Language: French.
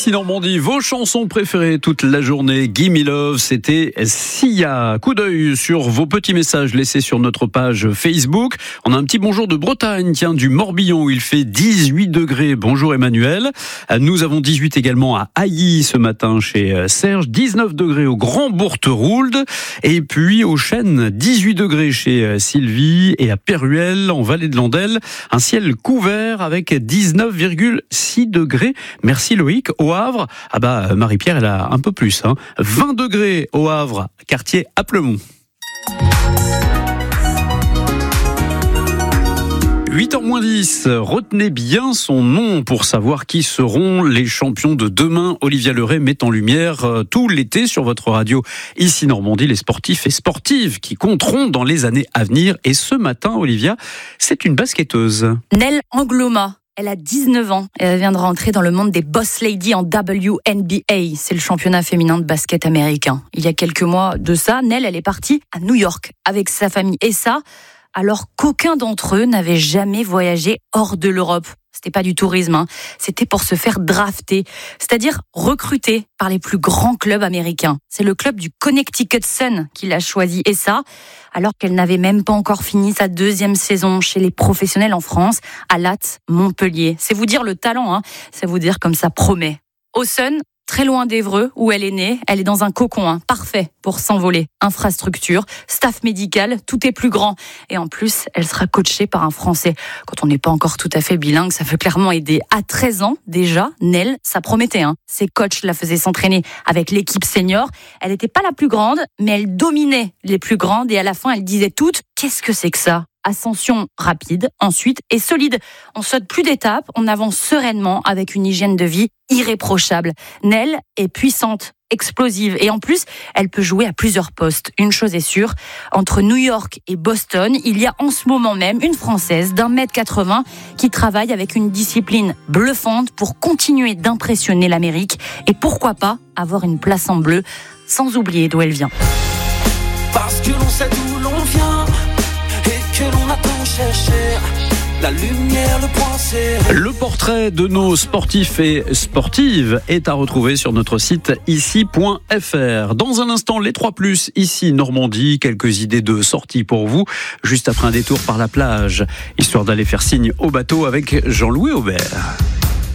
Ici Normandie, vos chansons préférées toute la journée. Gimme Love, c'était Sia. Coup d'œil sur vos petits messages laissés sur notre page Facebook. On a un petit bonjour de Bretagne, tiens, du Morbihan où il fait 18 degrés. Bonjour Emmanuel. Nous avons 18 également à Ailly ce matin chez Serge. 19 degrés au Grand Bourteroulde. Et puis au Chêne, 18 degrés chez Sylvie. Et à Péruel, en Vallée de Landelle, un ciel couvert avec 19,6 degrés. Merci Loïc. Au Havre, Marie-Pierre, elle a un peu plus. 20 degrés au Havre, quartier Applemont. 8h-10, retenez bien son nom pour savoir qui seront les champions de demain. Olivia Leray met en lumière tout l'été sur votre radio Ici Normandie les sportifs et sportives qui compteront dans les années à venir. Et ce matin, Olivia, c'est une basketteuse. Nell Angloma. Elle a 19 ans et elle vient de rentrer dans le monde des boss ladies en WNBA. C'est le championnat féminin de basket américain. Il y a quelques mois de ça, Nell, elle est partie à New York avec sa famille. Et ça, alors qu'aucun d'entre eux n'avait jamais voyagé hors de l'Europe. C'était pas du tourisme, c'était pour se faire drafter, c'est-à-dire recruter par les plus grands clubs américains. C'est le club du Connecticut Sun qui l'a choisi, et ça, alors qu'elle n'avait même pas encore fini sa 2e saison chez les professionnels en France, à Latte, Montpellier. C'est vous dire le talent, c'est vous dire comme ça promet. Au Sun, très loin d'Évreux, où elle est née, elle est dans un cocon, parfait pour s'envoler. Infrastructure, staff médical, tout est plus grand. Et en plus, elle sera coachée par un Français. Quand on n'est pas encore tout à fait bilingue, ça peut clairement aider. À 13 ans, déjà, Nell, ça promettait. Ses coachs la faisaient s'entraîner avec l'équipe senior. Elle n'était pas la plus grande, mais elle dominait les plus grandes. Et à la fin, elle disait toutes, qu'est-ce que c'est que ça ? Ascension rapide, ensuite, et solide. On saute plus d'étapes, on avance sereinement avec une hygiène de vie irréprochable. Nell est puissante, explosive, et en plus, elle peut jouer à plusieurs postes. Une chose est sûre, entre New York et Boston, il y a en ce moment même une Française d'1m80 qui travaille avec une discipline bluffante pour continuer d'impressionner l'Amérique et pourquoi pas avoir une place en bleu, sans oublier d'où elle vient. Parce que l'on sait d'où l'on vient que l'on a tant cherché, la lumière, le point serré. Le portrait de nos sportifs et sportives est à retrouver sur notre site ici.fr. Dans un instant, les 3+, ici Normandie, quelques idées de sortie pour vous, juste après un détour par la plage, histoire d'aller faire signe au bateau avec Jean-Louis Aubert.